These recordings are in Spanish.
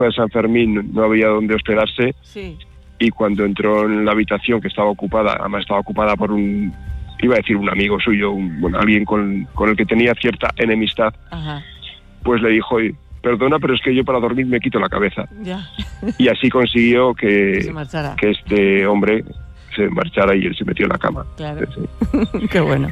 de San Fermín no había donde hospedarse. Sí. Y cuando entró en la habitación, que estaba ocupada, además estaba ocupada por un amigo suyo, alguien con el que tenía cierta enemistad, ajá, pues le dijo, perdona, pero es que yo para dormir me quito la cabeza. Ya. Y así consiguió que este hombre se marchara y él se metió en la cama. Claro. Sí. Qué bueno.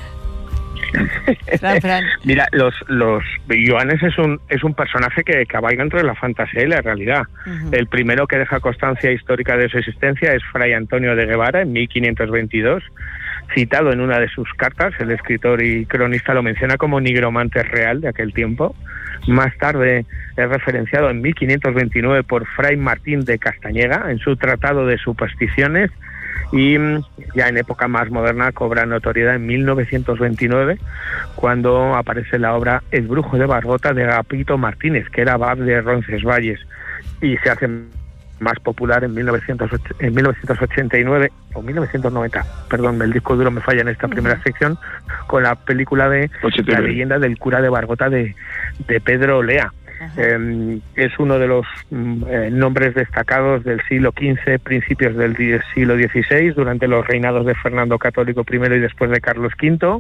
Fran. Mira, los Joanes es un personaje que cabalga entre la fantasía y la realidad. Uh-huh. El primero que deja constancia histórica de su existencia es Fray Antonio de Guevara en 1522. Citado en una de sus cartas, el escritor y cronista lo menciona como nigromante real de aquel tiempo. Más tarde es referenciado en 1529 por Fray Martín de Castañeda en su Tratado de Supersticiones, y ya en época más moderna cobra notoriedad en 1929 cuando aparece la obra El brujo de Barbota de Agapito Martínez, que era abad de Roncesvalles, y se hace más popular en 1989 o 1990, perdón, el disco duro me falla en esta primera sección, con la película de 89. La leyenda del cura de Barbota de Pedro Lea. Es uno de los nombres destacados del siglo XV, principios del siglo XVI, durante los reinados de Fernando Católico I y después de Carlos V,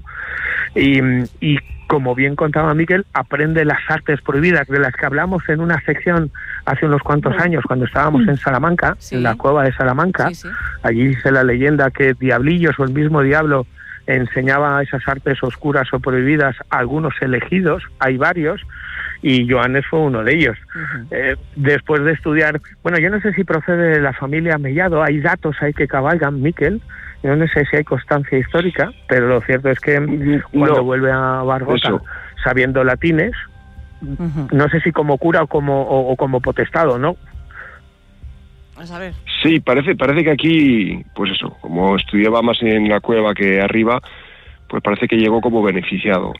y como bien contaba Miquel, aprende las artes prohibidas de las que hablamos en una sección hace unos cuantos años cuando estábamos en Salamanca, sí, en la cueva de Salamanca. Sí, sí. Allí dice la leyenda que diablillos o el mismo diablo enseñaba esas artes oscuras o prohibidas a algunos elegidos, hay varios, y Joanes fue uno de ellos. Uh-huh. Después de estudiar, bueno, yo no sé si procede de la familia Mellado, hay datos ahí que cabalgan, Miquel, yo no sé si hay constancia histórica, pero lo cierto es que cuando vuelve a Barbota, sabiendo latines, uh-huh, no sé si como cura o como potestado, ¿no? A saber. Sí, parece que aquí, pues eso, como estudiaba más en la cueva que arriba, pues parece que llegó como beneficiado.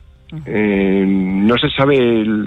No se sabe el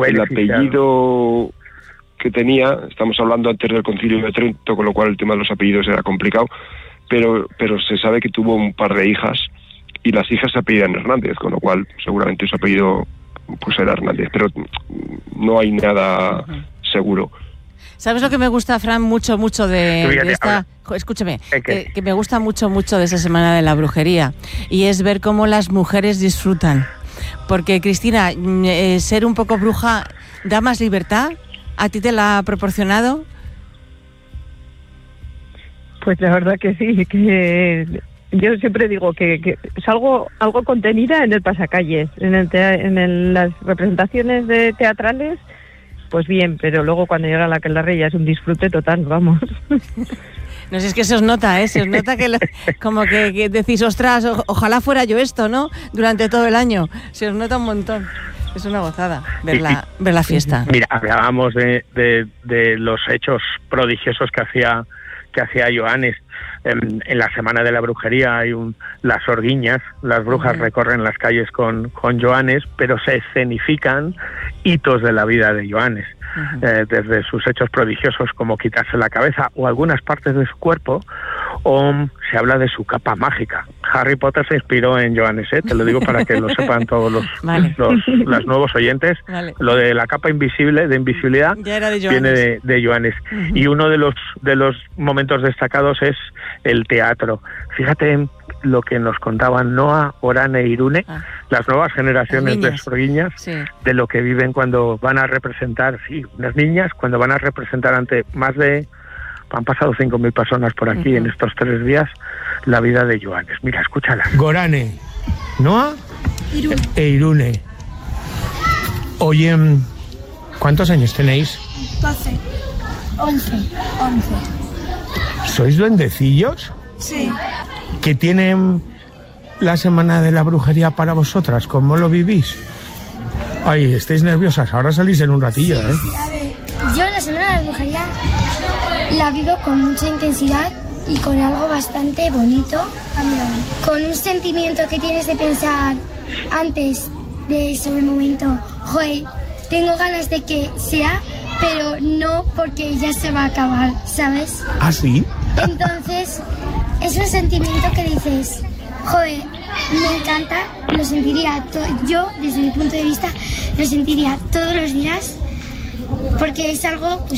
apellido que tenía, estamos hablando antes del Concilio de Trento, con lo cual el tema de los apellidos era complicado, pero se sabe que tuvo un par de hijas y las hijas se apellidan Hernández, con lo cual seguramente su apellido pues era Hernández, pero no hay nada seguro. ¿Sabes lo que me gusta, Fran, mucho de esta... Escúchame, que me gusta mucho de esa Semana de la Brujería, y es ver cómo las mujeres disfrutan. Porque, Cristina, ser un poco bruja da más libertad. ¿A ti te la ha proporcionado? Pues la verdad que sí, que yo siempre digo que es algo contenida en el pasacalles, en las representaciones teatrales, pues bien, pero luego cuando llega la aquelarre ya es un disfrute total, vamos. No sé, es que se os nota, se os nota que como que decís, ostras, ojalá fuera yo esto, ¿no? Durante todo el año. Se os nota un montón. Es una gozada ver la fiesta. Mira, hablábamos de los hechos prodigiosos que hacía Joanes. En la Semana de la Brujería hay las orguiñas, las brujas recorren las calles con Joanes, pero se escenifican hitos de la vida de Joanes. Desde sus hechos prodigiosos como quitarse la cabeza o algunas partes de su cuerpo, o se habla de su capa mágica. Harry Potter se inspiró en Joanes, te lo digo para que lo sepan todos los nuevos oyentes. Vale. Lo de la capa invisible, de invisibilidad, viene de Joanes. Uh-huh. Y uno de los momentos destacados es el teatro. Fíjate lo que nos contaban Noa, Orane e Irune, las nuevas generaciones de sorguiñas, sí, de lo que viven cuando van a representar, unas niñas, cuando van a representar ante han pasado 5.000 personas por aquí en estos 3 días, la vida de Joanes. Mira, escúchala. Gorane, Noa e Irune. Oye, ¿cuántos años tenéis? 12. 11. ¿Sois duendecillos? Sí. ¿Qué tienen la Semana de la Brujería para vosotras? ¿Cómo lo vivís? Ay, estáis nerviosas, ahora salís en un ratillo, ¿eh? A ver, yo la Semana de la Brujería la vivo con mucha intensidad y con algo bastante bonito, con un sentimiento que tienes de pensar antes de ese momento, joder, tengo ganas de que sea, pero no porque ya se va a acabar, ¿sabes? ¿Ah, sí? Entonces, es un sentimiento que dices, joder, me encanta, lo sentiría yo, desde mi punto de vista, lo sentiría todos los días, porque es algo pues